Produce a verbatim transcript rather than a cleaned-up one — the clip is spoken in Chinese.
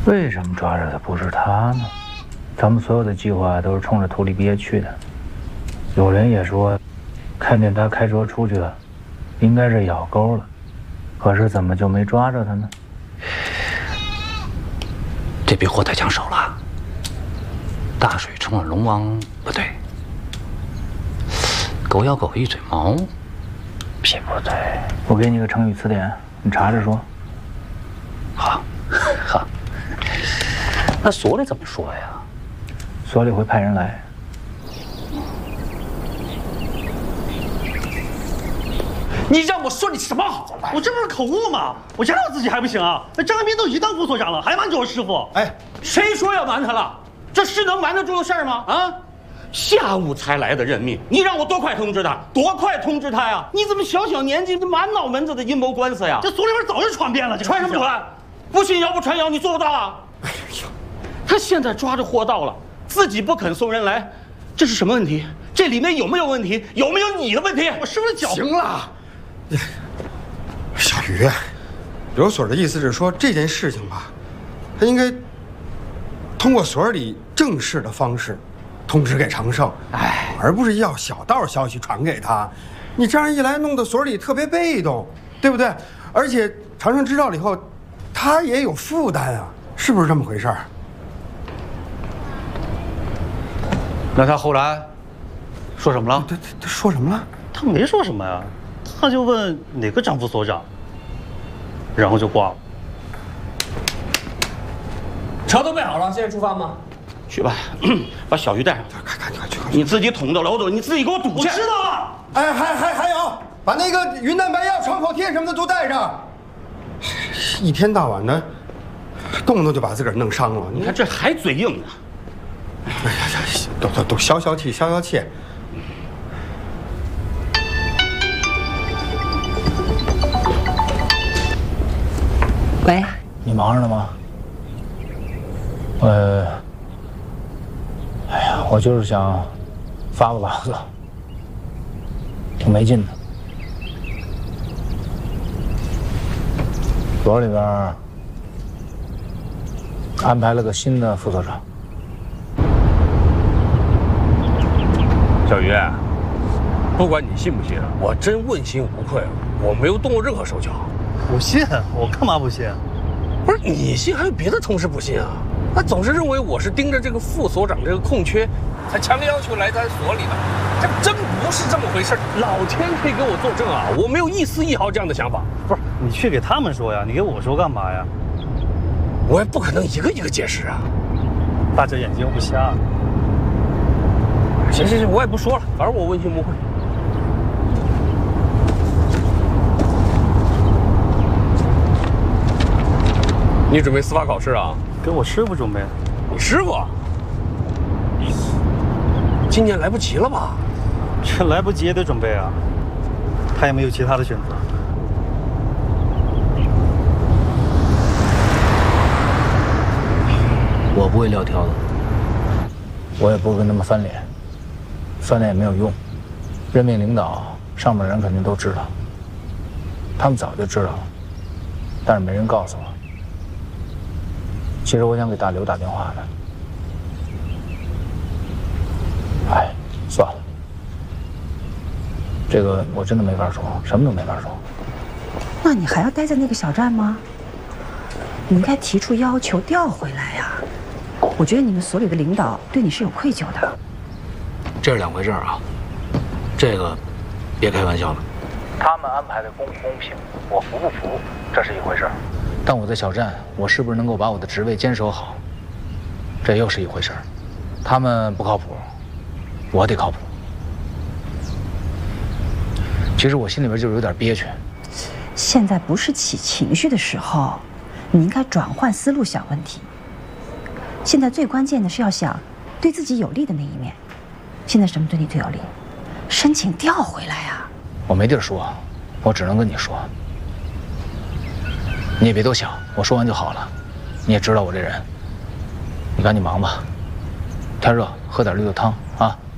为什么抓着的不是他呢？咱们所有的计划都是冲着图里憋去的。有人也说，看见他开车出去了，应该是咬钩了。可是怎么就没抓着他呢？ 这笔货太抢手了。大水冲了龙王不对，狗咬狗一嘴毛， 也不对。我给你个成语词典，你查着说。 好，好。那所里怎么说呀？ 所里会派人来。 你让我说你什么好？我这不是口误吗？我压我自己还不行啊？那张一斌都已经当副所长了，还瞒着我师傅？ 哎， 谁说要瞒他了？这是能瞒得住的事儿吗？啊！下午才来的任命，你让我多快通知他？多快通知他呀？你怎么小小年纪就满脑门子的阴谋官司呀？这所里边早就传遍了，传什么传？不信谣不传谣，你做不到啊！哎呀，他现在抓着货到了，自己不肯送人来，这是什么问题？这里面有没有问题？有没有你的问题？我是不是搅？ 行了，小鱼，刘所的意思是说这件事情吧，他应该通过所里正式的方式通知给长胜，哎，而不是要小道消息传给他。你这样一来，弄得所里特别被动，对不对？而且长胜知道了以后，他也有负担啊，是不是这么回事儿？ 那他后来说什么了？ 他他他说什么了？ 他没说什么呀，他就问哪个张副所长，然后就挂了。 车都备好了，现在出发吗？ 去吧，把小鱼带上。 快快快去！ 你自己捅到楼道，你自己给我堵去。 我知道了。哎，还还还有，把那个云南白药、创口贴什么的都带上。一天到晚的，动不动就把自个儿弄伤了。 你看这还嘴硬呢。 哎呀呀，都都都消消气，消消气。 喂， 你忙着呢吗？呃，哎呀，我就是想发发牢骚，挺没劲的。所里边安排了个新的副所长。 小鱼，不管你信不信，我真问心无愧，我没有动过任何手脚。 我信，我干嘛不信？ 不是你信，还有别的同事不信啊？他总是认为我是盯着这个副所长这个空缺，才强烈要求来咱所里的。这真不是这么回事，老天可以给我作证啊！我没有一丝一毫这样的想法。 不是你去给他们说呀，你给我说干嘛呀？ 我也不可能一个一个解释啊。 大家眼睛又不瞎。 行行行，我也不说了，反正我问心无愧。你准备司法考试啊？ 给我师傅准备。 你师傅？今年来不及了吧？ 这来不及也得准备啊。他也没有其他的选择。 我不会撂挑子，我也不会跟他们翻脸，翻脸也没有用。任命领导，上面人肯定都知道，他们早就知道了，但是没人告诉我。其实我想给大刘打电话的，哎，算了，这个我真的没法说，什么都没法说。 那你还要待在那个小站吗？你应该提出要求调回来呀。我觉得你们所里的领导对你是有愧疚的。 这是两回事啊，这个别开玩笑了。他们安排的公不公平，我服不服，这是一回事。但我在小站，我是不是能够把我的职位坚守好，这又是一回事。他们不靠谱，我得靠谱。其实我心里边就是有点憋屈。 现在不是起情绪的时候，你应该转换思路想问题。现在最关键的是要想对自己有利的那一面。现在什么对你最有利？申请调回来呀！ 我没地儿说，我只能跟你说。你也别多想，我说完就好了。你也知道我这人，你赶紧忙吧。天热，喝点绿豆汤啊。